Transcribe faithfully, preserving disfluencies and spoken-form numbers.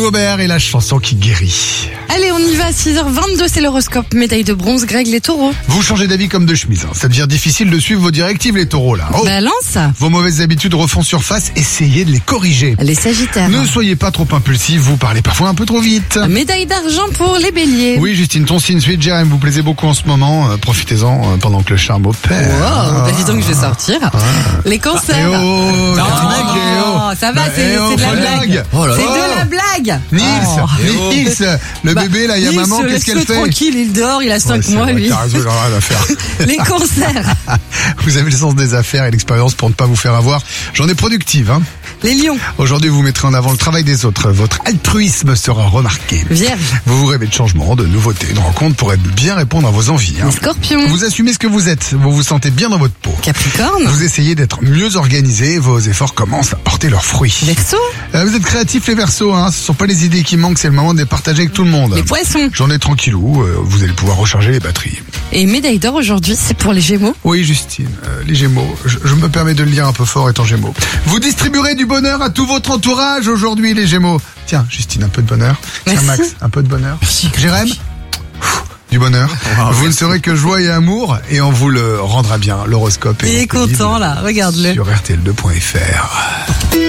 Lou Aubert et la chanson qui guérit. Allez, on y va, six heures vingt-deux, c'est l'horoscope. Médaille de bronze, Greg, les taureaux. Vous changez d'avis comme de chemise. Hein. Ça devient difficile de suivre vos directives, les taureaux, là. Oh. Balance. Vos mauvaises habitudes refont surface, essayez de les corriger. Les sagittaires. Ne soyez pas trop impulsif, vous parlez parfois un peu trop vite. Médaille d'argent pour les béliers. Oui, Justine, ton signe suite, Jérém, vous plaisez beaucoup en ce moment. Euh, profitez-en euh, pendant que le charme opère. Wow, bah dis donc que je vais sortir. Ah. Les cancers. Eh oh, Non, Catherine, eh oh. ça va, Bah, c'est eh oh, c'est de la faut blague. Oh là C'est là. de la blague. Nils, Oh. Nils, le Bah, bébé là, il y a Nils, maman, qu'est-ce qu'elle laisse-le fait? tranquille, il dort, il a cinq Ouais, c'est mois, vrai, lui. T'as raison, il en a rien à faire. Les cancers. Vous avez le sens des affaires et l'expérience pour ne pas vous faire avoir. Journée productive, hein. Les lions. Aujourd'hui, vous mettrez en avant le travail des autres. Votre altruisme sera remarqué. Vierge. Vous vous rêvez de changement, de nouveautés, de rencontres pour bien répondre à vos envies. Hein. Les scorpions. Vous assumez ce que vous êtes. Vous vous sentez bien dans votre peau. Capricorne. Vous essayez d'être mieux organisé. Vos efforts commencent à porter leurs fruits. Verseau. Euh, vous êtes créatifs, les Verseaux. Hein. Ce sont pas les idées qui manquent. C'est le moment de les partager avec tout le monde. Les poissons. Journée tranquillou. Euh, vous allez pouvoir recharger les batteries. Et médaille d'or aujourd'hui, c'est pour les gémeaux. Oui, Justine, euh, les Gémeaux. Je, je me permets de le dire un peu fort étant Gémeaux. Vous distribuerez du bonheur à tout votre entourage aujourd'hui, les Gémeaux. Tiens, Justine, un peu de bonheur. Tiens, Merci. Max, un peu de bonheur. Merci. Jérém, du bonheur. Vous ne serez que joie et amour et on vous le rendra bien. L'horoscope Il est disponible content là, regarde-le. sur R T L deux point F R.